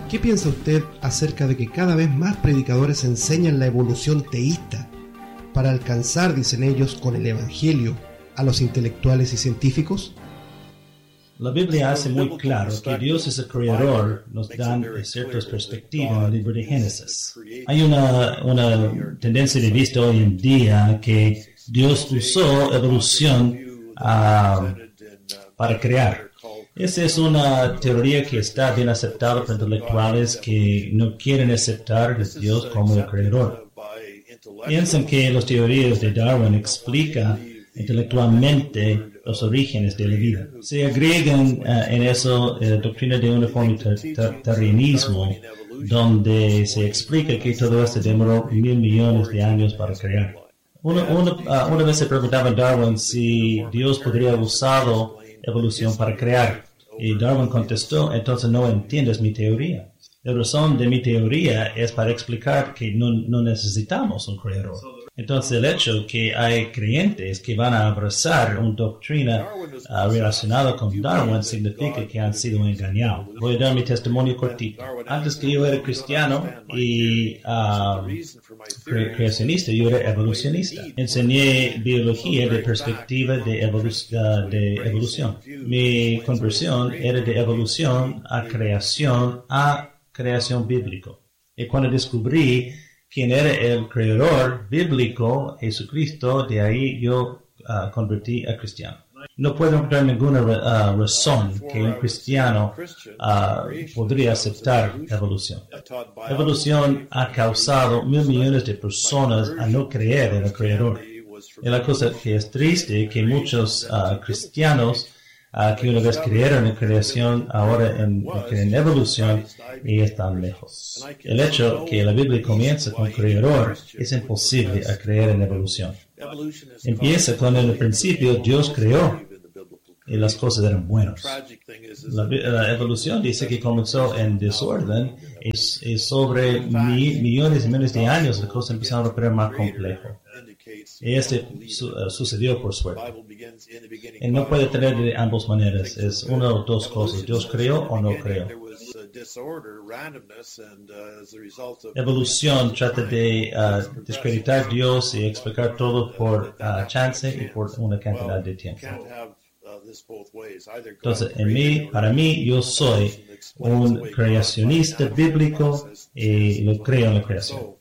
¿Qué piensa usted acerca de que cada vez más predicadores enseñan la evolución teísta para alcanzar, dicen ellos, con el Evangelio a los intelectuales y científicos? La Biblia hace muy claro que Dios es el creador, nos dan ciertas perspectivas en el libro de Génesis. Hay una tendencia de vista hoy en día que Dios usó evolución para crear. Esa es una teoría que está bien aceptada por intelectuales que no quieren aceptar a Dios como el creador. Piensan que las teorías de Darwin explican intelectualmente los orígenes de la vida. Se agregan en eso doctrina de uniformitarianismo, donde se explica que todo esto demoró 1,000 millones de años para crear. Una vez se preguntaba a Darwin si Dios podría haber usado evolución para crear. Y Darwin contestó, entonces no entiendes mi teoría. La razón de mi teoría es para explicar que no necesitamos un creador. Entonces el hecho que hay creyentes que van a abrazar una doctrina relacionada con Darwin significa que han sido engañados. Voy a dar mi testimonio cortito. Antes que yo era cristiano y creacionista, yo era evolucionista. Enseñé biología de perspectiva de evolución. Mi conversión era de evolución a creación bíblico. Y cuando descubrí quién era el creador bíblico, Jesucristo, de ahí yo convertí a cristiano. No puedo encontrar ninguna razón que un cristiano podría aceptar evolución. Evolución ha causado 1,000 millones de personas a no creer en el creador. Y la cosa que es triste es que muchos cristianos que una vez creyeron en creación, ahora creen en evolución y están lejos. El hecho que la Biblia comienza con creador es imposible a creer en evolución. Empieza cuando en el principio Dios creó y las cosas eran buenas. La evolución dice que comenzó en desorden y sobre millones y millones de años las cosas empezaron a operar más complejo. Y sucedió por suerte. Y no puede tener de ambas maneras. Es una o dos cosas. Dios creó o no creó. Evolución trata de descreditar a Dios y explicar todo por chance y por una cantidad de tiempo. Entonces, para mí, yo soy un creacionista bíblico y lo creo en la creación.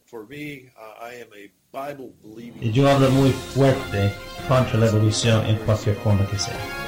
Y yo hablo muy fuerte contra la evolución en cualquier forma que sea.